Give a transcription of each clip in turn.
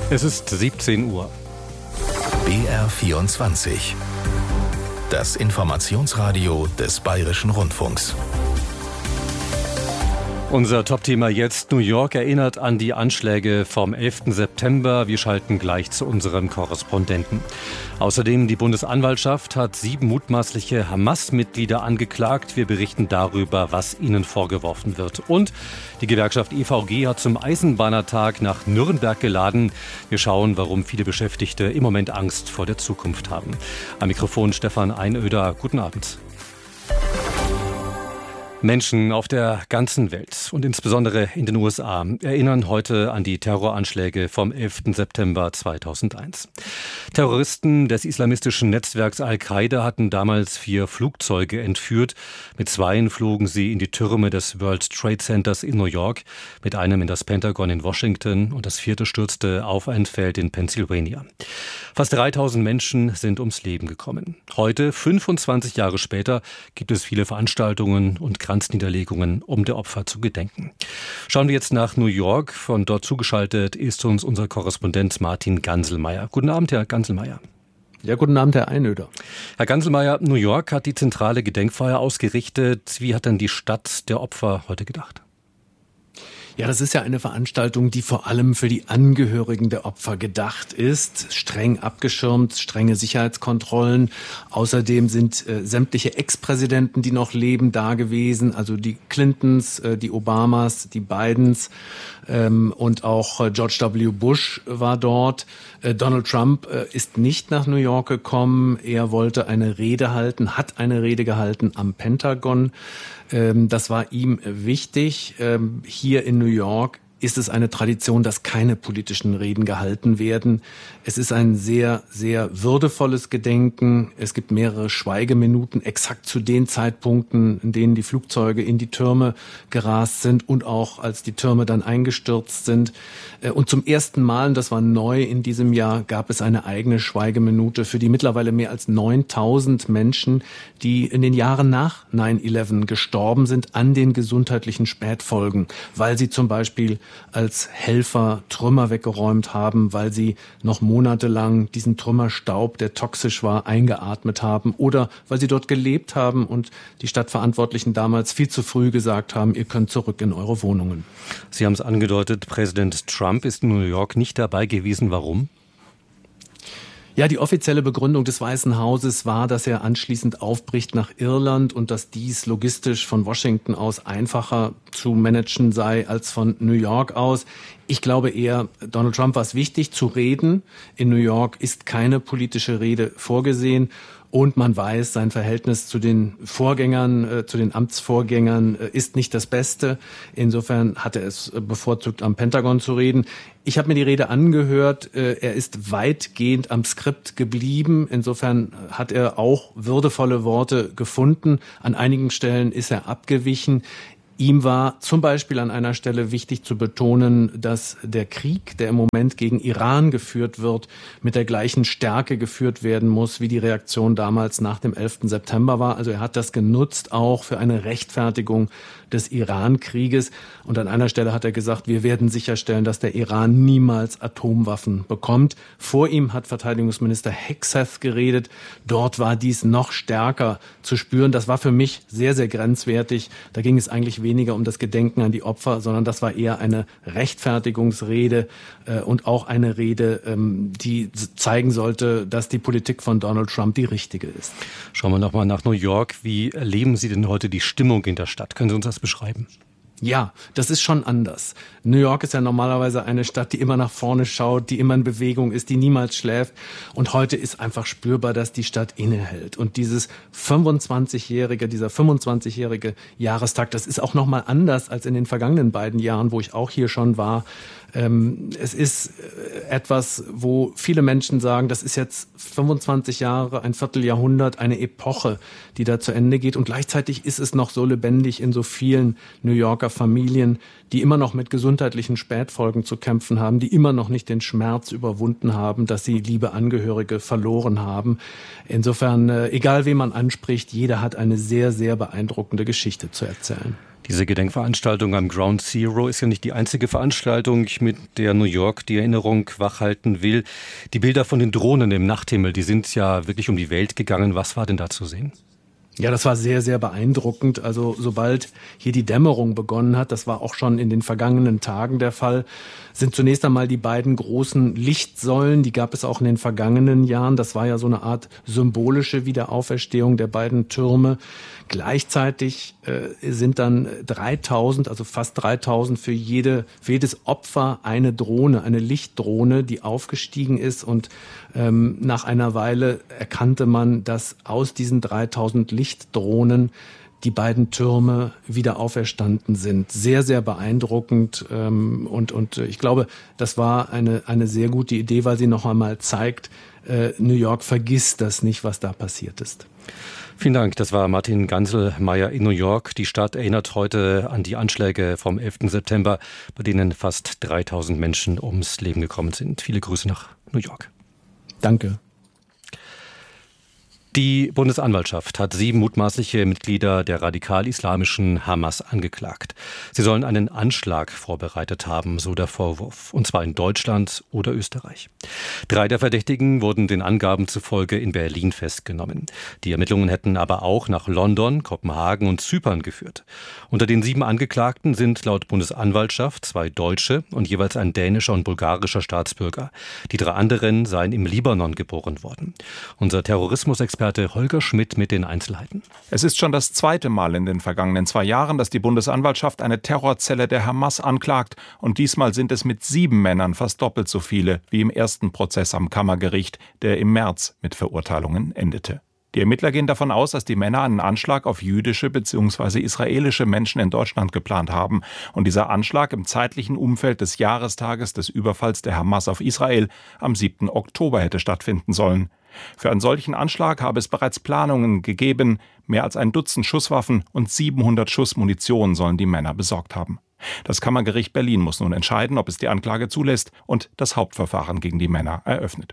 Es ist 17 Uhr. BR24. Das Informationsradio des Bayerischen Rundfunks. Unser Top-Thema jetzt. New York erinnert an die Anschläge vom 11. September. Wir schalten gleich zu unserem Korrespondenten. Außerdem die Bundesanwaltschaft hat 7 mutmaßliche Hamas-Mitglieder angeklagt. Wir berichten darüber, was ihnen vorgeworfen wird. Und die Gewerkschaft EVG hat zum Eisenbahnertag nach Nürnberg geladen. Wir schauen, warum viele Beschäftigte im Moment Angst vor der Zukunft haben. Am Mikrofon Stefan Einöder. Guten Abend. Menschen auf der ganzen Welt und insbesondere in den USA erinnern heute an die Terroranschläge vom 11. September 2001. Terroristen des islamistischen Netzwerks Al-Qaida hatten damals 4 Flugzeuge entführt. Mit 2 flogen sie in die Türme des World Trade Centers in New York, mit einem in das Pentagon in Washington und das 4. stürzte auf ein Feld in Pennsylvania. Fast 3000 Menschen sind ums Leben gekommen. Heute, 25 Jahre später, gibt es viele Veranstaltungen und Kranzniederlegungen, um der Opfer zu gedenken. Schauen wir jetzt nach New York. Von dort zugeschaltet ist uns unser Korrespondent Martin Ganselmeier. Guten Abend, Herr Ganselmeier. Ja, guten Abend, Herr Einöder. Herr Ganselmeier, New York hat die zentrale Gedenkfeier ausgerichtet. Wie hat denn die Stadt der Opfer heute gedacht? Ja, das ist ja eine Veranstaltung, die vor allem für die Angehörigen der Opfer gedacht ist. Streng abgeschirmt, strenge Sicherheitskontrollen. Außerdem sind sämtliche Ex-Präsidenten, die noch leben, da gewesen. Also die Clintons, die Obamas, die Bidens und auch George W. Bush war dort. Donald Trump ist nicht nach New York gekommen. Er wollte eine Rede halten, hat eine Rede gehalten am Pentagon. Das war ihm wichtig. Hier in New York ist es eine Tradition, dass keine politischen Reden gehalten werden. Es ist ein sehr, sehr würdevolles Gedenken. Es gibt mehrere Schweigeminuten, exakt zu den Zeitpunkten, in denen die Flugzeuge in die Türme gerast sind und auch als die Türme dann eingestürzt sind. Und zum ersten Mal, und das war neu in diesem Jahr, gab es eine eigene Schweigeminute für die mittlerweile mehr als 9000 Menschen, die in den Jahren nach 9/11 gestorben sind an den gesundheitlichen Spätfolgen, weil sie zum Beispiel als Helfer Trümmer weggeräumt haben, weil sie noch monatelang diesen Trümmerstaub, der toxisch war, eingeatmet haben oder weil sie dort gelebt haben und die Stadtverantwortlichen damals viel zu früh gesagt haben, ihr könnt zurück in eure Wohnungen. Sie haben es angedeutet, Präsident Trump ist in New York nicht dabei gewesen. Warum? Ja, die offizielle Begründung des Weißen Hauses war, dass er anschließend aufbricht nach Irland und dass dies logistisch von Washington aus einfacher zu managen sei als von New York aus. Ich glaube eher, Donald Trump war es wichtig zu reden. In New York ist keine politische Rede vorgesehen. Und man weiß, sein Verhältnis zu den Vorgängern, zu den Amtsvorgängern ist nicht das Beste. Insofern hat er es bevorzugt, am Pentagon zu reden. Ich habe mir die Rede angehört. Er ist weitgehend am Skript geblieben. Insofern hat er auch würdevolle Worte gefunden. An einigen Stellen ist er abgewichen. Ihm war zum Beispiel an einer Stelle wichtig zu betonen, dass der Krieg, der im Moment gegen Iran geführt wird, mit der gleichen Stärke geführt werden muss, wie die Reaktion damals nach dem 11. September war. Also er hat das genutzt auch für eine Rechtfertigung des Iran-Krieges. Und an einer Stelle hat er gesagt, wir werden sicherstellen, dass der Iran niemals Atomwaffen bekommt. Vor ihm hat Verteidigungsminister Hegseth geredet. Dort war dies noch stärker zu spüren. Das war für mich sehr, sehr grenzwertig. Da ging es eigentlich weniger um das Gedenken an die Opfer, sondern das war eher eine Rechtfertigungsrede und auch eine Rede, die zeigen sollte, dass die Politik von Donald Trump die richtige ist. Schauen wir nochmal nach New York. Wie erleben Sie denn heute die Stimmung in der Stadt? Können Sie uns das beschreiben? Ja, das ist schon anders. New York ist ja normalerweise eine Stadt, die immer nach vorne schaut, die immer in Bewegung ist, die niemals schläft. Und heute ist einfach spürbar, dass die Stadt innehält. Und dieser 25-jährige Jahrestag, das ist auch nochmal anders als in den vergangenen beiden Jahren, wo ich auch hier schon war. Es ist etwas, wo viele Menschen sagen, das ist jetzt 25 Jahre, ein Vierteljahrhundert, eine Epoche, die da zu Ende geht. Und gleichzeitig ist es noch so lebendig in so vielen New Yorker Familien, die immer noch mit gesundheitlichen Spätfolgen zu kämpfen haben, die immer noch nicht den Schmerz überwunden haben, dass sie liebe Angehörige verloren haben. Insofern, egal wen man anspricht, jeder hat eine sehr, sehr beeindruckende Geschichte zu erzählen. Diese Gedenkveranstaltung am Ground Zero ist ja nicht die einzige Veranstaltung, mit der New York die Erinnerung wachhalten will. Die Bilder von den Drohnen im Nachthimmel, die sind ja wirklich um die Welt gegangen. Was war denn da zu sehen? Ja, das war sehr, sehr beeindruckend. Also sobald hier die Dämmerung begonnen hat, das war auch schon in den vergangenen Tagen der Fall, sind zunächst einmal die beiden großen Lichtsäulen, die gab es auch in den vergangenen Jahren. Das war ja so eine Art symbolische Wiederauferstehung der beiden Türme. Gleichzeitig sind dann 3000, also fast 3000 für jedes Opfer eine Drohne, eine Lichtdrohne, die aufgestiegen ist. Und nach einer Weile erkannte man, dass aus diesen 3000 Lichtdrohnen die beiden Türme wieder auferstanden sind. Sehr, sehr beeindruckend. Und ich glaube, das war eine sehr gute Idee, weil sie noch einmal zeigt, New York vergisst das nicht, was da passiert ist. Vielen Dank. Das war Martin Ganselmeier in New York. Die Stadt erinnert heute an die Anschläge vom 11. September, bei denen fast 3000 Menschen ums Leben gekommen sind. Viele Grüße nach New York. Danke. Die Bundesanwaltschaft hat 7 mutmaßliche Mitglieder der radikal-islamischen Hamas angeklagt. Sie sollen einen Anschlag vorbereitet haben, so der Vorwurf, und zwar in Deutschland oder Österreich. 3 der Verdächtigen wurden den Angaben zufolge in Berlin festgenommen. Die Ermittlungen hätten aber auch nach London, Kopenhagen und Zypern geführt. Unter den 7 Angeklagten sind laut Bundesanwaltschaft 2 Deutsche und jeweils ein dänischer und bulgarischer Staatsbürger. Die 3 anderen seien im Libanon geboren worden. Unser Terrorismusexperte Holger Schmidt mit den Einzelheiten. Es ist schon das 2. Mal in den vergangenen 2 Jahren, dass die Bundesanwaltschaft eine Terrorzelle der Hamas anklagt. Und diesmal sind es mit 7 Männern fast doppelt so viele wie im ersten Prozess am Kammergericht, der im März mit Verurteilungen endete. Die Ermittler gehen davon aus, dass die Männer einen Anschlag auf jüdische bzw. israelische Menschen in Deutschland geplant haben. Und dieser Anschlag im zeitlichen Umfeld des Jahrestages des Überfalls der Hamas auf Israel am 7. Oktober hätte stattfinden sollen. Für einen solchen Anschlag habe es bereits Planungen gegeben. Mehr als ein Dutzend Schusswaffen und 700 Schuss Munition sollen die Männer besorgt haben. Das Kammergericht Berlin muss nun entscheiden, ob es die Anklage zulässt und das Hauptverfahren gegen die Männer eröffnet.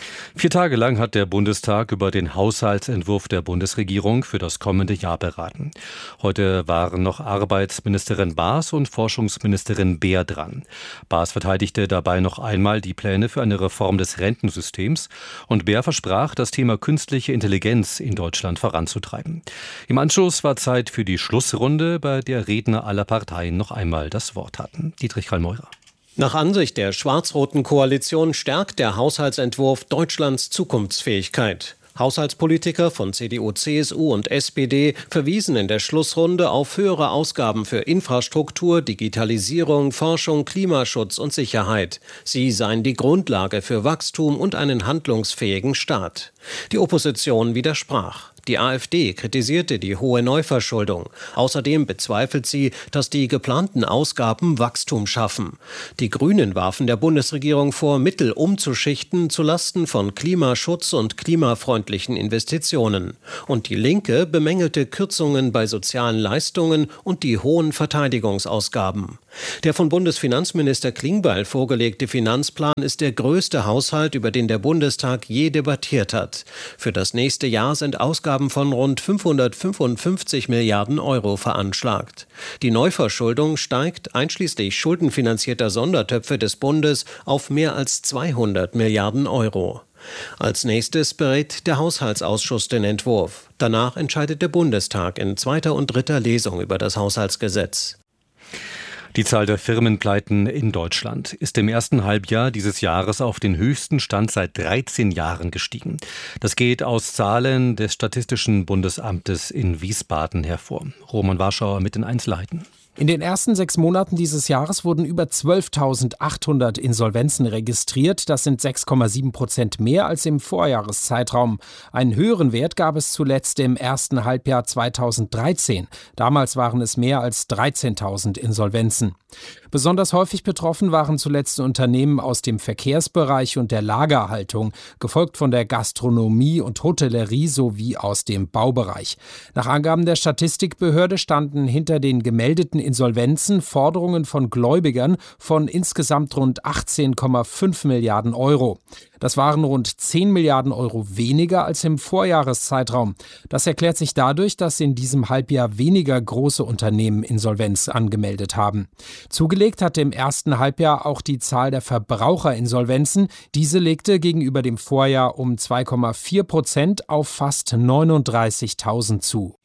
4 Tage lang hat der Bundestag über den Haushaltsentwurf der Bundesregierung für das kommende Jahr beraten. Heute waren noch Arbeitsministerin Baas und Forschungsministerin Beer dran. Baas verteidigte dabei noch einmal die Pläne für eine Reform des Rentensystems und Beer versprach, das Thema künstliche Intelligenz in Deutschland voranzutreiben. Im Anschluss war Zeit für die Schlussrunde, bei der Redner aller Parteien noch einmal das Wort hatten. Dietrich Karl-Meurer. Nach Ansicht der schwarz-roten Koalition stärkt der Haushaltsentwurf Deutschlands Zukunftsfähigkeit. Haushaltspolitiker von CDU, CSU und SPD verwiesen in der Schlussrunde auf höhere Ausgaben für Infrastruktur, Digitalisierung, Forschung, Klimaschutz und Sicherheit. Sie seien die Grundlage für Wachstum und einen handlungsfähigen Staat. Die Opposition widersprach. Die AfD kritisierte die hohe Neuverschuldung. Außerdem bezweifelt sie, dass die geplanten Ausgaben Wachstum schaffen. Die Grünen warfen der Bundesregierung vor, Mittel umzuschichten zulasten von Klimaschutz und klimafreundlichen Investitionen. Und die Linke bemängelte Kürzungen bei sozialen Leistungen und die hohen Verteidigungsausgaben. Der von Bundesfinanzminister Klingbeil vorgelegte Finanzplan ist der größte Haushalt, über den der Bundestag je debattiert hat. Für das nächste Jahr sind Ausgaben von rund 555 Milliarden Euro veranschlagt. Die Neuverschuldung steigt einschließlich schuldenfinanzierter Sondertöpfe des Bundes auf mehr als 200 Milliarden Euro. Als nächstes berät der Haushaltsausschuss den Entwurf. Danach entscheidet der Bundestag in 2. und 3. Lesung über das Haushaltsgesetz. Die Zahl der Firmenpleiten in Deutschland ist im ersten Halbjahr dieses Jahres auf den höchsten Stand seit 13 Jahren gestiegen. Das geht aus Zahlen des Statistischen Bundesamtes in Wiesbaden hervor. Roman Warschauer mit den Einzelheiten. In den ersten 6 Monaten dieses Jahres wurden über 12.800 Insolvenzen registriert. Das sind 6,7% mehr als im Vorjahreszeitraum. Einen höheren Wert gab es zuletzt im ersten Halbjahr 2013. Damals waren es mehr als 13.000 Insolvenzen. Besonders häufig betroffen waren zuletzt Unternehmen aus dem Verkehrsbereich und der Lagerhaltung, gefolgt von der Gastronomie und Hotellerie sowie aus dem Baubereich. Nach Angaben der Statistikbehörde standen hinter den gemeldeten Insolvenzen Forderungen von Gläubigern von insgesamt rund 18,5 Milliarden Euro. Das waren rund 10 Milliarden Euro weniger als im Vorjahreszeitraum. Das erklärt sich dadurch, dass in diesem Halbjahr weniger große Unternehmen Insolvenz angemeldet haben. Zugelegt hatte im ersten Halbjahr auch die Zahl der Verbraucherinsolvenzen. Diese legte gegenüber dem Vorjahr um 2,4% auf fast 39.000 zu.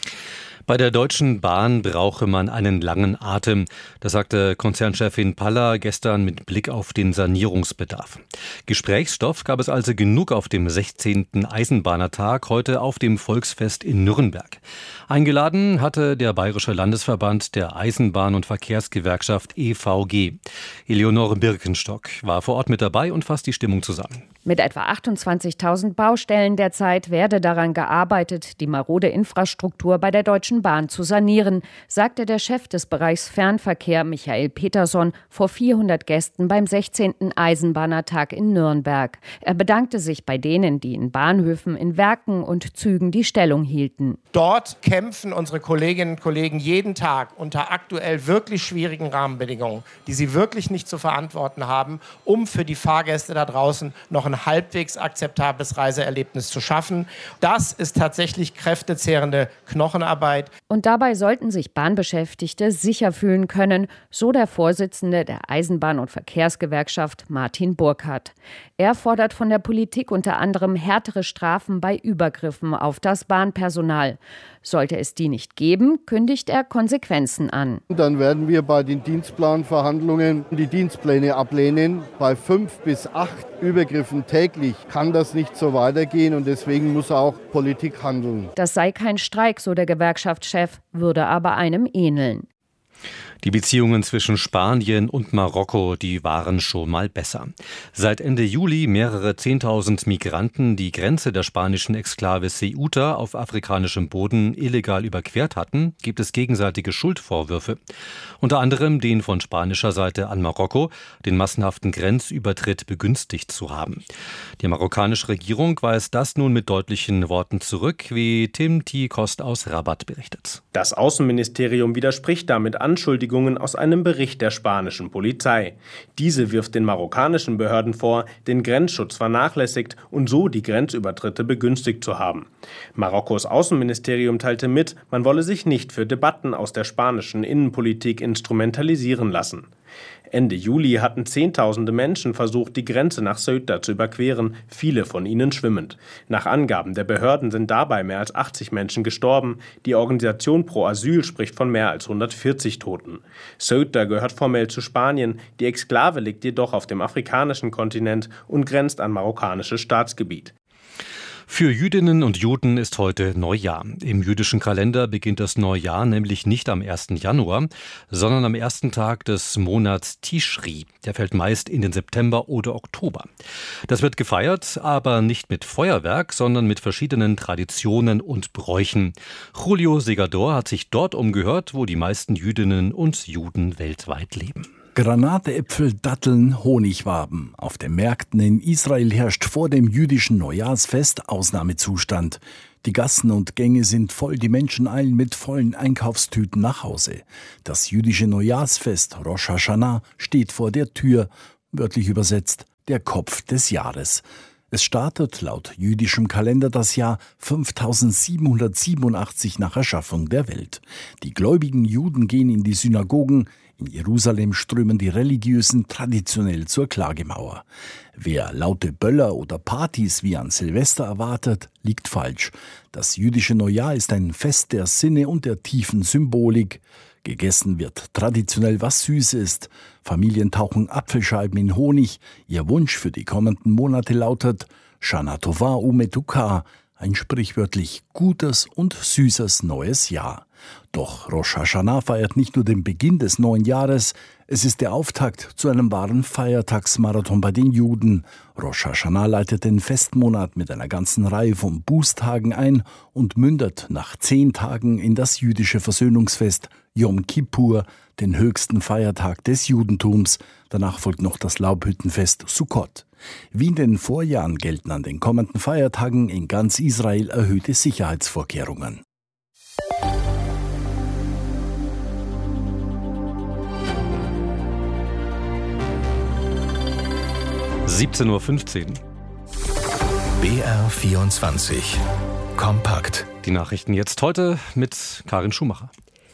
Bei der Deutschen Bahn brauche man einen langen Atem. Das sagte Konzernchefin Paller gestern mit Blick auf den Sanierungsbedarf. Gesprächsstoff gab es also genug auf dem 16. Eisenbahnertag heute auf dem Volksfest in Nürnberg. Eingeladen hatte der Bayerische Landesverband der Eisenbahn- und Verkehrsgewerkschaft EVG. Eleonore Birkenstock war vor Ort mit dabei und fasst die Stimmung zusammen. Mit etwa 28.000 Baustellen derzeit werde daran gearbeitet, die marode Infrastruktur bei der Deutschen Bahn zu sanieren, sagte der Chef des Bereichs Fernverkehr Michael Peterson vor 400 Gästen beim 16. Eisenbahnertag in Nürnberg. Er bedankte sich bei denen, die in Bahnhöfen, in Werken und Zügen die Stellung hielten. Dort kämpfen unsere Kolleginnen und Kollegen jeden Tag unter aktuell wirklich schwierigen Rahmenbedingungen, die sie wirklich nicht zu verantworten haben, um für die Fahrgäste da draußen noch ein halbwegs akzeptables Reiseerlebnis zu schaffen. Das ist tatsächlich kräftezehrende Knochenarbeit. Und dabei sollten sich Bahnbeschäftigte sicher fühlen können, so der Vorsitzende der Eisenbahn- und Verkehrsgewerkschaft Martin Burkhardt. Er fordert von der Politik unter anderem härtere Strafen bei Übergriffen auf das Bahnpersonal. Sollte es die nicht geben, kündigt er Konsequenzen an. Dann werden wir bei den Dienstplanverhandlungen die Dienstpläne ablehnen. Bei 5 bis 8 Übergriffen täglich kann das nicht so weitergehen und deswegen muss auch Politik handeln. Das sei kein Streik, so der Gewerkschaftschef, würde aber einem ähneln. Die Beziehungen zwischen Spanien und Marokko, die waren schon mal besser. Seit Ende Juli mehrere 10.000 Migranten die Grenze der spanischen Exklave Ceuta auf afrikanischem Boden illegal überquert hatten, gibt es gegenseitige Schuldvorwürfe. Unter anderem den von spanischer Seite an Marokko, den massenhaften Grenzübertritt begünstigt zu haben. Die marokkanische Regierung weist das nun mit deutlichen Worten zurück, wie Tim T. Kost aus Rabat berichtet. Das Außenministerium widerspricht damit Anschuldigungen aus einem Bericht der spanischen Polizei. Diese wirft den marokkanischen Behörden vor, den Grenzschutz vernachlässigt und so die Grenzübertritte begünstigt zu haben. Marokkos Außenministerium teilte mit, man wolle sich nicht für Debatten aus der spanischen Innenpolitik instrumentalisieren lassen. Ende Juli hatten Zehntausende Menschen versucht, die Grenze nach Ceuta zu überqueren, viele von ihnen schwimmend. Nach Angaben der Behörden sind dabei mehr als 80 Menschen gestorben. Die Organisation Pro Asyl spricht von mehr als 140 Toten. Ceuta gehört formell zu Spanien, die Exklave liegt jedoch auf dem afrikanischen Kontinent und grenzt an marokkanisches Staatsgebiet. Für Jüdinnen und Juden ist heute Neujahr. Im jüdischen Kalender beginnt das Neujahr nämlich nicht am 1. Januar, sondern am ersten Tag des Monats Tischri. Der fällt meist in den September oder Oktober. Das wird gefeiert, aber nicht mit Feuerwerk, sondern mit verschiedenen Traditionen und Bräuchen. Julio Segador hat sich dort umgehört, wo die meisten Jüdinnen und Juden weltweit leben. Granate, Äpfel, Datteln, Honigwaben. Auf den Märkten in Israel herrscht vor dem jüdischen Neujahrsfest Ausnahmezustand. Die Gassen und Gänge sind voll, die Menschen eilen mit vollen Einkaufstüten nach Hause. Das jüdische Neujahrsfest Rosh Hashanah steht vor der Tür, wörtlich übersetzt der Kopf des Jahres. Es startet laut jüdischem Kalender das Jahr 5787 nach Erschaffung der Welt. Die gläubigen Juden gehen in die Synagogen. In Jerusalem strömen die Religiösen traditionell zur Klagemauer. Wer laute Böller oder Partys wie an Silvester erwartet, liegt falsch. Das jüdische Neujahr ist ein Fest der Sinne und der tiefen Symbolik. Gegessen wird traditionell, was süß ist. Familien tauchen Apfelscheiben in Honig. Ihr Wunsch für die kommenden Monate lautet Shana Tova Umetuka, ein sprichwörtlich gutes und süßes neues Jahr. Doch Rosh Hashanah feiert nicht nur den Beginn des neuen Jahres, es ist der Auftakt zu einem wahren Feiertagsmarathon bei den Juden. Rosh Hashanah leitet den Festmonat mit einer ganzen Reihe von Bußtagen ein und mündet nach 10 Tagen in das jüdische Versöhnungsfest Yom Kippur, den höchsten Feiertag des Judentums. Danach folgt noch das Laubhüttenfest Sukkot. Wie in den Vorjahren gelten an den kommenden Feiertagen in ganz Israel erhöhte Sicherheitsvorkehrungen. (17:15 Uhr). BR24 kompakt. Die Nachrichten jetzt heute mit Karin Schumacher.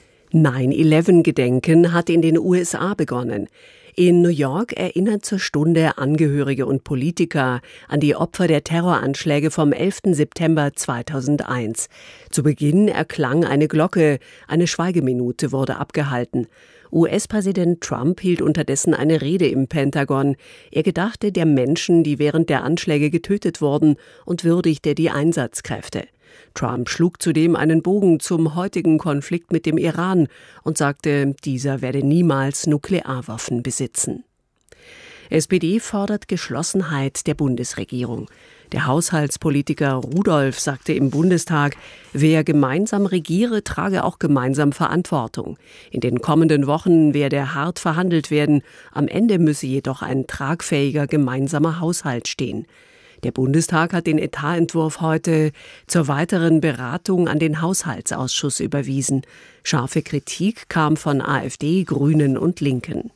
9/11-Gedenken hat in den USA begonnen. In New York erinnern zur Stunde Angehörige und Politiker an die Opfer der Terroranschläge vom 11. September 2001. Zu Beginn erklang eine Glocke, eine Schweigeminute wurde abgehalten. US-Präsident Trump hielt unterdessen eine Rede im Pentagon. Er gedachte der Menschen, die während der Anschläge getötet wurden, und würdigte die Einsatzkräfte. Trump schlug zudem einen Bogen zum heutigen Konflikt mit dem Iran und sagte, dieser werde niemals Nuklearwaffen besitzen. SPD fordert Geschlossenheit der Bundesregierung. Der Haushaltspolitiker Rudolph sagte im Bundestag, wer gemeinsam regiere, trage auch gemeinsam Verantwortung. In den kommenden Wochen werde hart verhandelt werden. Am Ende müsse jedoch ein tragfähiger gemeinsamer Haushalt stehen. Der Bundestag hat den Etatentwurf heute zur weiteren Beratung an den Haushaltsausschuss überwiesen. Scharfe Kritik kam von AfD, Grünen und Linken.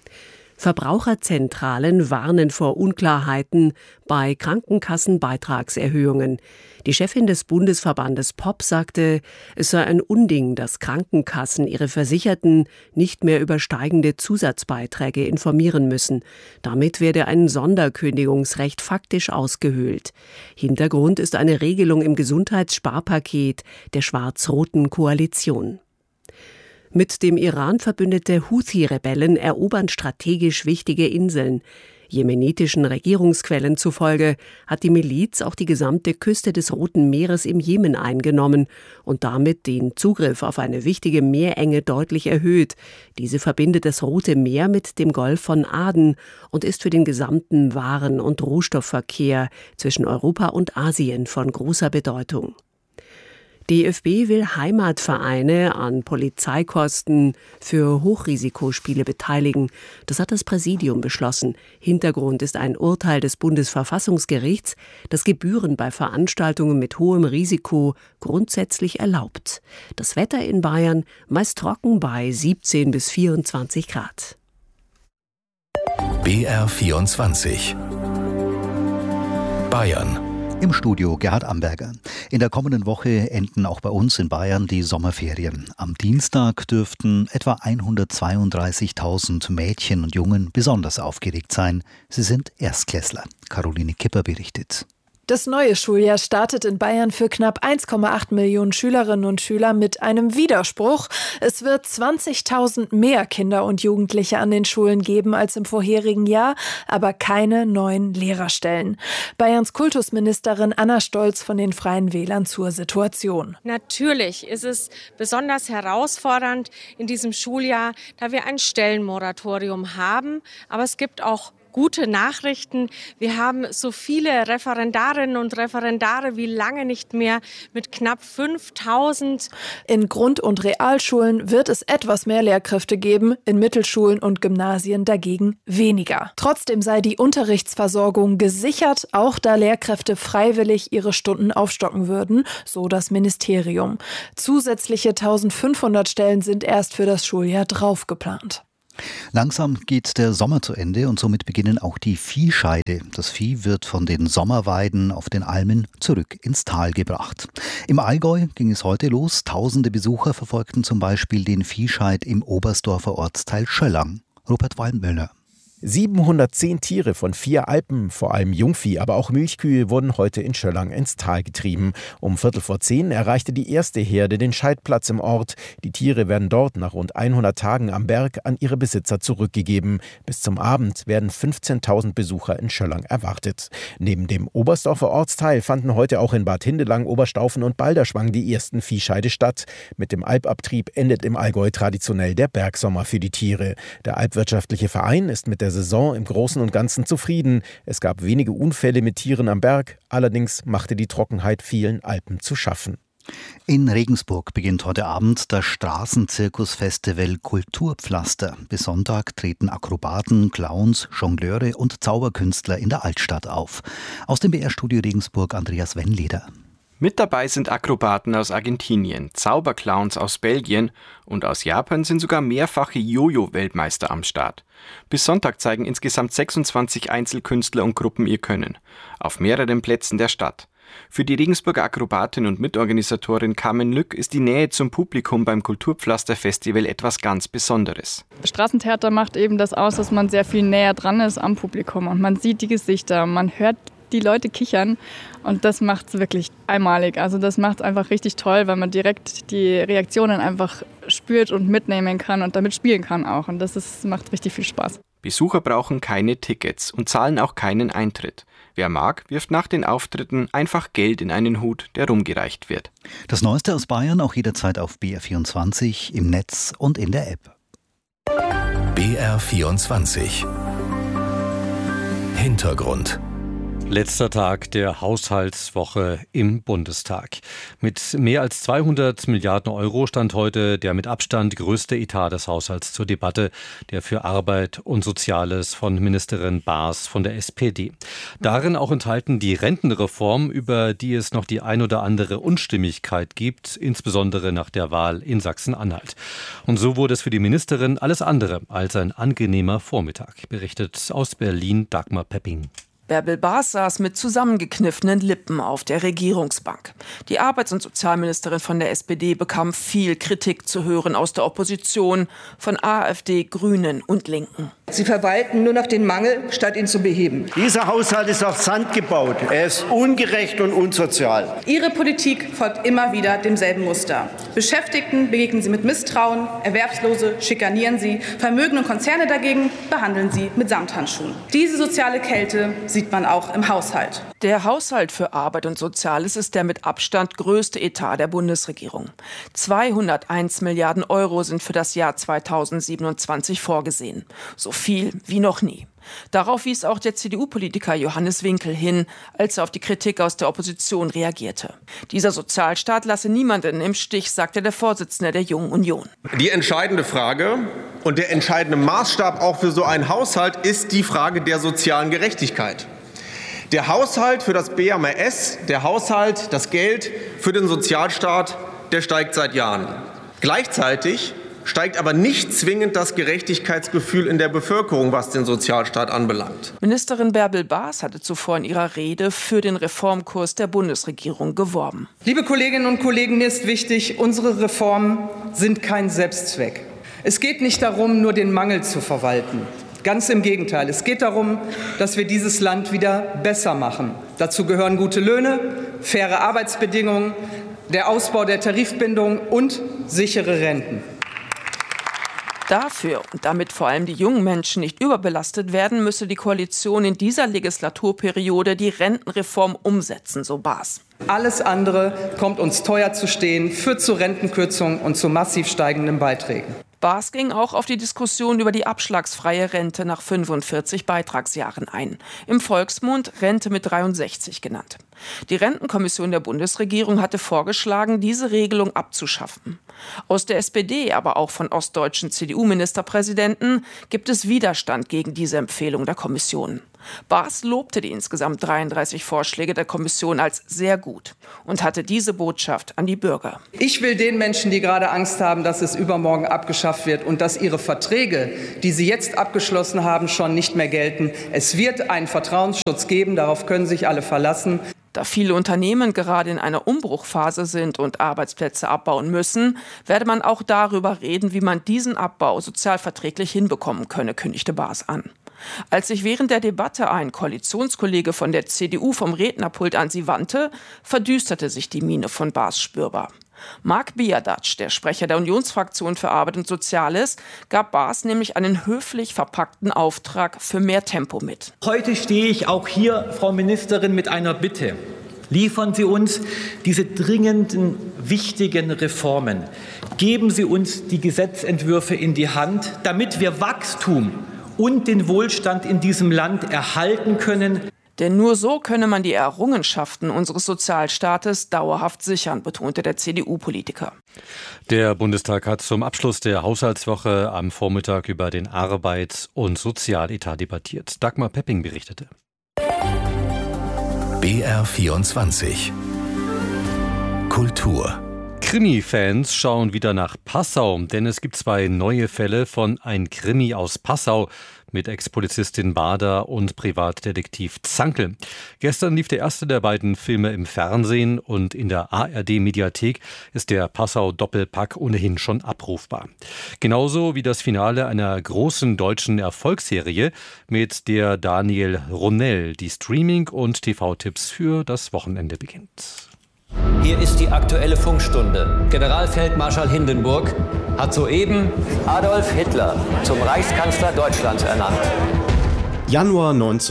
Verbraucherzentralen warnen vor Unklarheiten bei Krankenkassenbeitragserhöhungen. Die Chefin des Bundesverbandes POP sagte, es sei ein Unding, dass Krankenkassen ihre Versicherten nicht mehr über steigende Zusatzbeiträge informieren müssen. Damit werde ein Sonderkündigungsrecht faktisch ausgehöhlt. Hintergrund ist eine Regelung im Gesundheitssparpaket der schwarz-roten Koalition. Mit dem Iran verbündete Houthi-Rebellen erobern strategisch wichtige Inseln. Jemenitischen Regierungsquellen zufolge hat die Miliz auch die gesamte Küste des Roten Meeres im Jemen eingenommen und damit den Zugriff auf eine wichtige Meerenge deutlich erhöht. Diese verbindet das Rote Meer mit dem Golf von Aden und ist für den gesamten Waren- und Rohstoffverkehr zwischen Europa und Asien von großer Bedeutung. DFB will Heimatvereine an Polizeikosten für Hochrisikospiele beteiligen. Das hat das Präsidium beschlossen. Hintergrund ist ein Urteil des Bundesverfassungsgerichts, das Gebühren bei Veranstaltungen mit hohem Risiko grundsätzlich erlaubt. Das Wetter in Bayern meist trocken bei 17 bis 24 Grad. BR24 Bayern. Im Studio Gerhard Amberger. In der kommenden Woche enden auch bei uns in Bayern die Sommerferien. Am Dienstag dürften etwa 132.000 Mädchen und Jungen besonders aufgeregt sein. Sie sind Erstklässler. Caroline Kipper berichtet. Das neue Schuljahr startet in Bayern für knapp 1,8 Millionen Schülerinnen und Schüler mit einem Widerspruch. Es wird 20.000 mehr Kinder und Jugendliche an den Schulen geben als im vorherigen Jahr, aber keine neuen Lehrerstellen. Bayerns Kultusministerin Anna Stolz von den Freien Wählern zur Situation. Natürlich ist es besonders herausfordernd in diesem Schuljahr, da wir ein Stellenmoratorium haben, aber es gibt auch gute Nachrichten. Wir haben so viele Referendarinnen und Referendare wie lange nicht mehr mit knapp 5.000. In Grund- und Realschulen wird es etwas mehr Lehrkräfte geben, in Mittelschulen und Gymnasien dagegen weniger. Trotzdem sei die Unterrichtsversorgung gesichert, auch da Lehrkräfte freiwillig ihre Stunden aufstocken würden, so das Ministerium. Zusätzliche 1.500 Stellen sind erst für das Schuljahr drauf geplant. Langsam geht der Sommer zu Ende und somit beginnen auch die Viehscheide. Das Vieh wird von den Sommerweiden auf den Almen zurück ins Tal gebracht. Im Allgäu ging es heute los. Tausende Besucher verfolgten zum Beispiel den Viehscheid im Oberstdorfer Ortsteil Schöllang. Rupert Waldmöller. 710 Tiere von 4 Alpen, vor allem Jungvieh, aber auch Milchkühe, wurden heute in Schöllang ins Tal getrieben. Um 9:15 erreichte die erste Herde den Scheidplatz im Ort. Die Tiere werden dort nach rund 100 Tagen am Berg an ihre Besitzer zurückgegeben. Bis zum Abend werden 15.000 Besucher in Schöllang erwartet. Neben dem Oberstdorfer Ortsteil fanden heute auch in Bad Hindelang, Oberstaufen und Balderschwang die ersten Viehscheide statt. Mit dem Alpabtrieb endet im Allgäu traditionell der Bergsommer für die Tiere. Der Alpwirtschaftliche Verein ist mit der Saison im Großen und Ganzen zufrieden. Es gab wenige Unfälle mit Tieren am Berg, allerdings machte die Trockenheit vielen Alpen zu schaffen. In Regensburg beginnt heute Abend das Straßenzirkusfestival Kulturpflaster. Bis Sonntag treten Akrobaten, Clowns, Jongleure und Zauberkünstler in der Altstadt auf. Aus dem BR-Studio Regensburg Andreas Wennleder. Mit dabei sind Akrobaten aus Argentinien, Zauberclowns aus Belgien und aus Japan sind sogar mehrfache Jojo-Weltmeister am Start. Bis Sonntag zeigen insgesamt 26 Einzelkünstler und Gruppen ihr Können, auf mehreren Plätzen der Stadt. Für die Regensburger Akrobatin und Mitorganisatorin Carmen Lück ist die Nähe zum Publikum beim Kulturpflaster-Festival etwas ganz Besonderes. Straßentheater macht eben das aus, dass man sehr viel näher dran ist am Publikum und man sieht die Gesichter, man hört die Leute kichern und das macht es wirklich einmalig. Also das macht es einfach richtig toll, weil man direkt die Reaktionen einfach spürt und mitnehmen kann und damit spielen kann auch und macht richtig viel Spaß. Besucher brauchen keine Tickets und zahlen auch keinen Eintritt. Wer mag, wirft nach den Auftritten einfach Geld in einen Hut, der rumgereicht wird. Das Neueste aus Bayern auch jederzeit auf BR24, im Netz und in der App. BR24 Hintergrund. Letzter Tag der Haushaltswoche im Bundestag. Mit mehr als 200 Milliarden Euro stand heute der mit Abstand größte Etat des Haushalts zur Debatte, der für Arbeit und Soziales von Ministerin Baas von der SPD. Darin auch enthalten die Rentenreform, über die es noch die ein oder andere Unstimmigkeit gibt, insbesondere nach der Wahl in Sachsen-Anhalt. Und so wurde es für die Ministerin alles andere als ein angenehmer Vormittag, berichtet aus Berlin Dagmar Pepping. Bärbel Baas saß mit zusammengekniffenen Lippen auf der Regierungsbank. Die Arbeits- und Sozialministerin von der SPD bekam viel Kritik zu hören aus der Opposition, von AfD, Grünen und Linken. Sie verwalten nur noch den Mangel, statt ihn zu beheben. Dieser Haushalt ist auf Sand gebaut. Er ist ungerecht und unsozial. Ihre Politik folgt immer wieder demselben Muster. Beschäftigten begegnen Sie mit Misstrauen, Erwerbslose schikanieren Sie, Vermögen und Konzerne dagegen behandeln Sie mit Samthandschuhen. Diese soziale Kälte sieht man auch im Haushalt. Der Haushalt für Arbeit und Soziales ist der mit Abstand größte Etat der Bundesregierung. 201 Milliarden Euro sind für das Jahr 2027 vorgesehen. So viel wie noch nie. Darauf wies auch der CDU-Politiker Johannes Winkel hin, als er auf die Kritik aus der Opposition reagierte. Dieser Sozialstaat lasse niemanden im Stich, sagte der Vorsitzende der Jungen Union. Die entscheidende Frage und der entscheidende Maßstab auch für so einen Haushalt ist die Frage der sozialen Gerechtigkeit. Der Haushalt für das BMAS, der Haushalt, das Geld für den Sozialstaat, der steigt seit Jahren. Gleichzeitig steigt aber nicht zwingend das Gerechtigkeitsgefühl in der Bevölkerung, was den Sozialstaat anbelangt. Ministerin Bärbel Baas hatte zuvor in ihrer Rede für den Reformkurs der Bundesregierung geworben. Liebe Kolleginnen und Kollegen, mir ist wichtig, unsere Reformen sind kein Selbstzweck. Es geht nicht darum, nur den Mangel zu verwalten. Ganz im Gegenteil. Es geht darum, dass wir dieses Land wieder besser machen. Dazu gehören gute Löhne, faire Arbeitsbedingungen, der Ausbau der Tarifbindung und sichere Renten. Dafür und damit vor allem die jungen Menschen nicht überbelastet werden, müsse die Koalition in dieser Legislaturperiode die Rentenreform umsetzen, so Baas. Alles andere kommt uns teuer zu stehen, führt zu Rentenkürzungen und zu massiv steigenden Beiträgen. Baas ging auch auf die Diskussion über die abschlagsfreie Rente nach 45 Beitragsjahren ein. Im Volksmund Rente mit 63 genannt. Die Rentenkommission der Bundesregierung hatte vorgeschlagen, diese Regelung abzuschaffen. Aus der SPD, aber auch von ostdeutschen CDU-Ministerpräsidenten gibt es Widerstand gegen diese Empfehlung der Kommission. Baas lobte die insgesamt 33 Vorschläge der Kommission als sehr gut und hatte diese Botschaft an die Bürger. Ich will den Menschen, die gerade Angst haben, dass es übermorgen abgeschafft wird und dass ihre Verträge, die sie jetzt abgeschlossen haben, schon nicht mehr gelten. Es wird einen Vertrauensschutz geben, darauf können sich alle verlassen. Da viele Unternehmen gerade in einer Umbruchphase sind und Arbeitsplätze abbauen müssen, werde man auch darüber reden, wie man diesen Abbau sozialverträglich hinbekommen könne, kündigte Baas an. Als sich während der Debatte ein Koalitionskollege von der CDU vom Rednerpult an sie wandte, verdüsterte sich die Miene von Baas spürbar. Marc Biadac, der Sprecher der Unionsfraktion für Arbeit und Soziales, gab Baas nämlich einen höflich verpackten Auftrag für mehr Tempo mit. Heute stehe ich auch hier, Frau Ministerin, mit einer Bitte. Liefern Sie uns diese dringenden, wichtigen Reformen. Geben Sie uns die Gesetzentwürfe in die Hand, damit wir Wachstum und den Wohlstand in diesem Land erhalten können. Denn nur so könne man die Errungenschaften unseres Sozialstaates dauerhaft sichern, betonte der CDU-Politiker. Der Bundestag hat zum Abschluss der Haushaltswoche am Vormittag über den Arbeits- und Sozialetat debattiert. Dagmar Pepping berichtete. BR24 Kultur. Krimi-Fans schauen wieder nach Passau, denn es gibt 2 neue Fälle von Ein Krimi aus Passau mit Ex-Polizistin Bader und Privatdetektiv Zankl. Gestern lief der erste der beiden Filme im Fernsehen und in der ARD-Mediathek ist der Passau-Doppelpack ohnehin schon abrufbar. Genauso wie das Finale einer großen deutschen Erfolgsserie, mit der Daniel Ronell die Streaming- und TV-Tipps für das Wochenende beginnt. Hier ist die Aktuelle Funkstunde. Generalfeldmarschall Hindenburg hat soeben Adolf Hitler zum Reichskanzler Deutschlands ernannt. Januar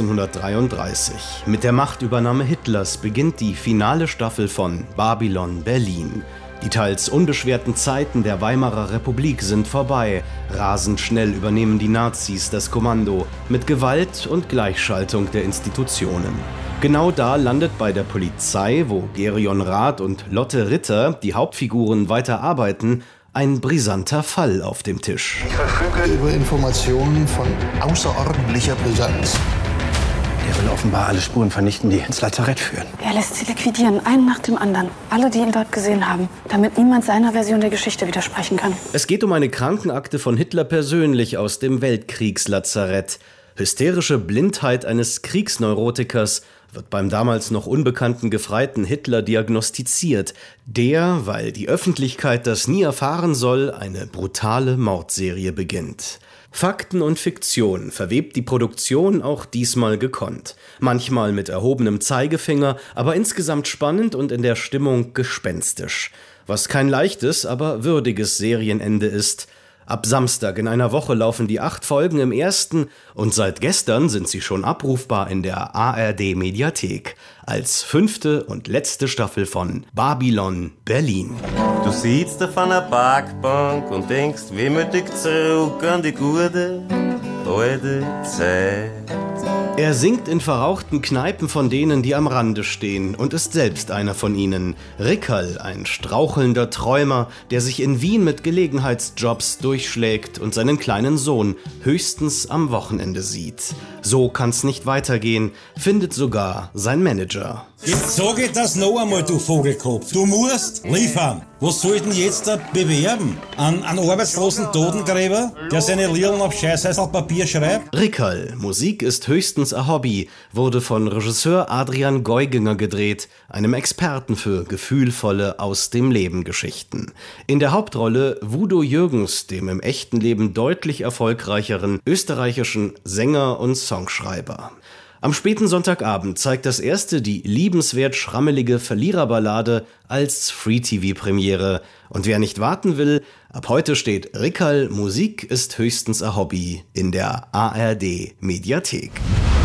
1933. Mit der Machtübernahme Hitlers beginnt die finale Staffel von Babylon Berlin. Die teils unbeschwerten Zeiten der Weimarer Republik sind vorbei. Rasend schnell übernehmen die Nazis das Kommando mit Gewalt und Gleichschaltung der Institutionen. Genau da landet bei der Polizei, wo Gerion Rath und Lotte Ritter, die Hauptfiguren, weiter arbeiten, ein brisanter Fall auf dem Tisch. Ich verfüge über Informationen von außerordentlicher Brisanz. Der will offenbar alle Spuren vernichten, die ins Lazarett führen. Er lässt sie liquidieren, einen nach dem anderen. Alle, die ihn dort gesehen haben, damit niemand seiner Version der Geschichte widersprechen kann. Es geht um eine Krankenakte von Hitler persönlich aus dem Weltkriegslazarett. Hysterische Blindheit eines Kriegsneurotikers wird beim damals noch unbekannten Gefreiten Hitler diagnostiziert, der, weil die Öffentlichkeit das nie erfahren soll, eine brutale Mordserie beginnt. Fakten und Fiktion verwebt die Produktion auch diesmal gekonnt. Manchmal mit erhobenem Zeigefinger, aber insgesamt spannend und in der Stimmung gespenstisch. Was kein leichtes, aber würdiges Serienende ist. Ab Samstag in einer Woche laufen die 8 Folgen im ersten und seit gestern sind sie schon abrufbar in der ARD-Mediathek als 5. und letzte Staffel von Babylon Berlin. Du sitzt auf einer Parkbank und denkst wehmütig zurück an die gute alte Zeit. Er singt in verrauchten Kneipen von denen, die am Rande stehen, und ist selbst einer von ihnen. Rickerl, ein strauchelnder Träumer, der sich in Wien mit Gelegenheitsjobs durchschlägt und seinen kleinen Sohn höchstens am Wochenende sieht. So kann's nicht weitergehen, findet sogar sein Manager. Jetzt sage ich das noch einmal, du Vogelkopf. Du musst liefern. Was soll ich denn jetzt da bewerben? Einen arbeitslosen Totengräber, der seine Liedern auf Scheißhäuselpapier schreibt? Rickerl, Musik ist höchstens ein Hobby, wurde von Regisseur Adrian Geuginger gedreht, einem Experten für gefühlvolle Aus-dem-Leben-Geschichten. In der Hauptrolle Udo Jürgens, dem im echten Leben deutlich erfolgreicheren österreichischen Sänger und Songschreiber. Am späten Sonntagabend zeigt das erste die liebenswert schrammelige Verliererballade als Free-TV-Premiere. Und wer nicht warten will, ab heute steht Rickerl, Musik ist höchstens ein Hobby in der ARD-Mediathek.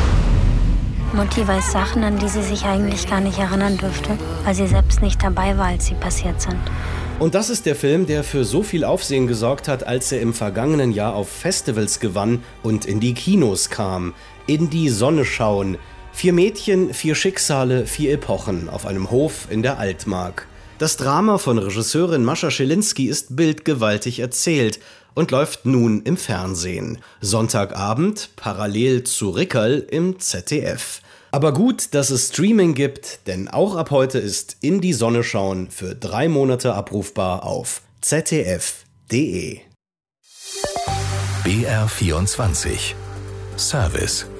Mutti weiß Sachen, an die sie sich eigentlich gar nicht erinnern dürfte, weil sie selbst nicht dabei war, als sie passiert sind. Und das ist der Film, der für so viel Aufsehen gesorgt hat, als er im vergangenen Jahr auf Festivals gewann und in die Kinos kam. In die Sonne schauen. 4 Mädchen, 4 Schicksale, 4 Epochen auf einem Hof in der Altmark. Das Drama von Regisseurin Mascha Schilinski ist bildgewaltig erzählt und läuft nun im Fernsehen. Sonntagabend parallel zu Rickerl im ZDF. Aber gut, dass es Streaming gibt, denn auch ab heute ist In die Sonne schauen für 3 Monate abrufbar auf zdf.de. BR24 Service